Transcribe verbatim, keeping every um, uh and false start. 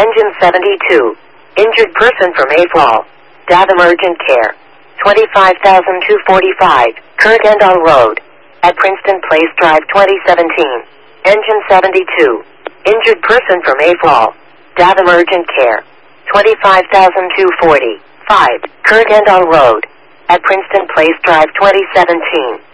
Engine seventy-two. Injured person from A F O L. D A V Emergent Care. twenty-five thousand two hundred forty-five, Kurt Endall Road. At Princeton Place Drive twenty seventeen. Engine seventy-two. Injured person from A F O L. D A V Emergent Care. twenty-five thousand two hundred forty-five, Kurt Endall Road. At Princeton Place Drive twenty seventeen.